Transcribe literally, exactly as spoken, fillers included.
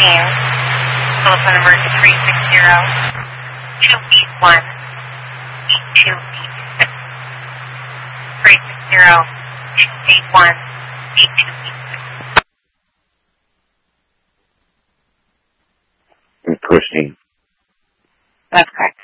fifteen. Telephone number three six zero, two eight one, eight two eight six. three six zero, two eight one, eight two eight six. Christine. That's correct.